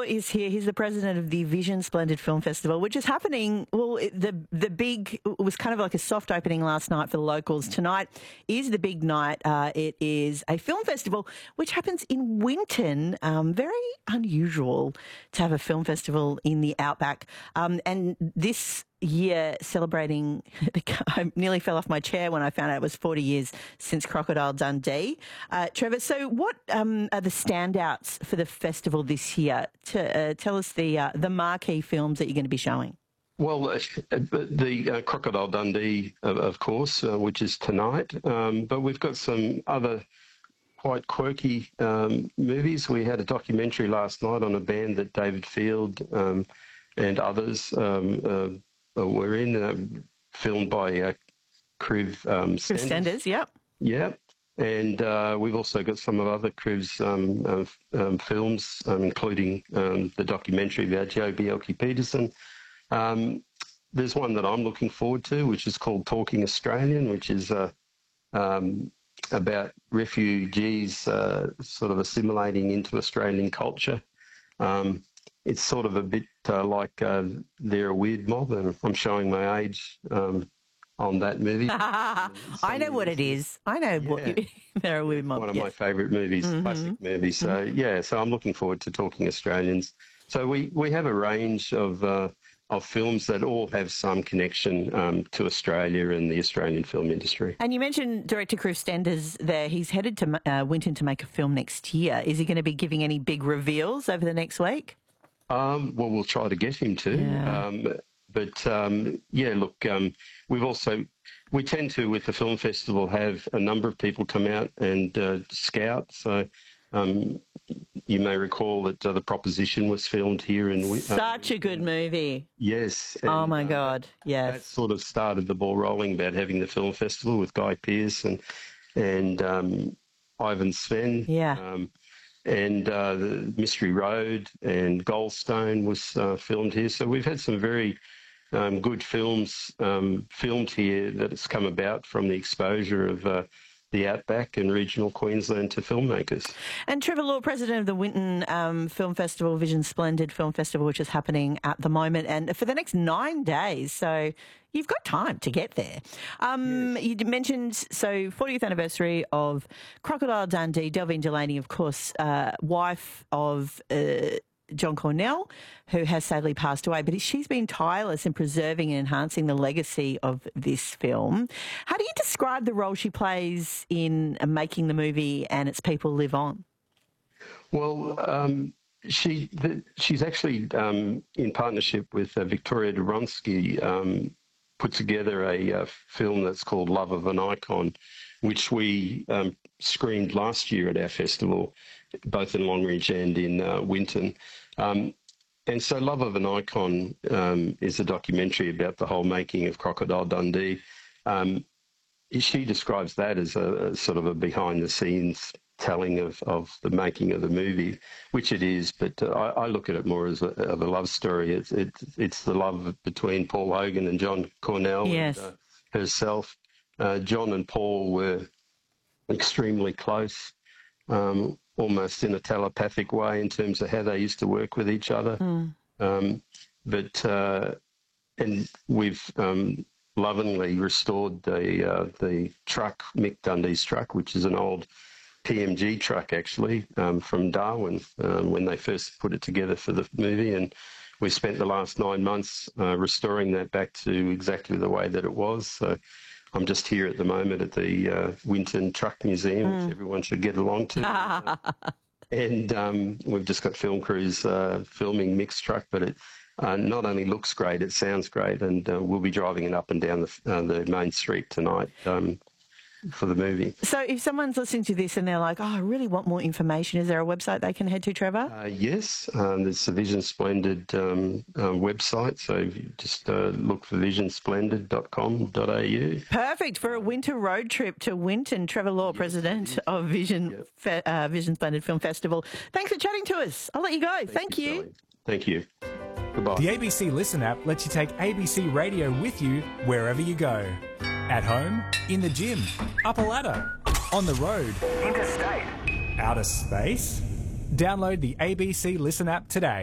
is here. He's the president of the Vision Splendid Film Festival, which is happening. Well, it was kind of like a soft opening last night for the locals. Tonight is the big night. It is a film festival which happens in Winton. Very unusual to have a film festival in the outback. And this year celebrating, I nearly fell off my chair when I found out it was 40 years since Crocodile Dundee. Trevor, so what are the standouts for the festival this year? Tell us the marquee films that you're going to be showing. Well, the Crocodile Dundee, of course, which is tonight, but we've got some other quite quirky movies. We had a documentary last night on a band that David Field and others were in, filmed by Kriv Stenders, yep. Yep. And we've also got some of other Kriv's films, including the documentary about Joh Bjelke-Petersen. There's one that I'm looking forward to, which is called Talking Australian, which is about refugees sort of assimilating into Australian culture. It's sort of a bit like They're a Weird Mob, and I'm showing my age on that movie. I know what it is. I know what They're a Weird Mob. One of my favourite movies, classic movies. So, so I'm looking forward to Talking Australians. So we have a range of films that all have some connection to Australia and the Australian film industry. And you mentioned director Kriv Stenders there. He's headed to Winton to make a film next year. Is he going to be giving any big reveals over the next week? Well, we'll try to get him to. Yeah. We tend to, with the film festival, have a number of people come out and scout. So you may recall that The Proposition was filmed here in Such a good movie. Yes. And, oh, my God, yes. That sort of started the ball rolling about having the film festival with Guy Pearce and Ivan Sven. Yeah. And the Mystery Road and Goldstone was filmed here. So we've had some very good films filmed here that has come about from the exposure of the outback and regional Queensland to filmmakers. And Trevor Law, president of the Winton Film Festival, Vision Splendid Film Festival, which is happening at the moment, and for the next 9 days, so you've got time to get there. Yes. You mentioned, 40th anniversary of Crocodile Dundee, Delvine Delaney, of course, wife of John Cornell, who has sadly passed away, but she's been tireless in preserving and enhancing the legacy of this film. How do you describe the role she plays in making the movie and its people live on? Well, she's actually, in partnership with Victoria Duronsky, put together a film that's called Love of an Icon, which we screened last year at our festival, both in Longreach and in Winton. And so Love of an Icon is a documentary about the whole making of Crocodile Dundee. She describes that as a sort of a behind-the-scenes telling of the making of the movie, which it is, but I look at it more as a love story. It's the love between Paul Hogan and John Cornell and herself. John and Paul were extremely close, almost in a telepathic way in terms of how they used to work with each other. And we've lovingly restored the truck, Mick Dundee's truck, which is an old PMG truck actually from Darwin when they first put it together for the movie, and we spent the last 9 months restoring that back to exactly the way that it was. So I'm just here at the moment at the Winton Truck Museum, which everyone should get along to. And we've just got film crews filming Mick's truck, but it not only looks great, it sounds great, and we'll be driving it up and down the main street tonight for the movie. So if someone's listening to this and they're like, I really want more information, is there a website they can head to, Trevor? Yes, there's the Vision Splendid website, so if you just look for visionsplendid.com.au. Perfect for a winter road trip to Winton. Trevor Law, president of Vision Splendid Film Festival. Thanks for chatting to us. I'll let you go. Thank you. Sally. Thank you. Goodbye. The ABC Listen app lets you take ABC Radio with you wherever you go. At home, in the gym, up a ladder, on the road, interstate, outer space. Download the ABC Listen app today.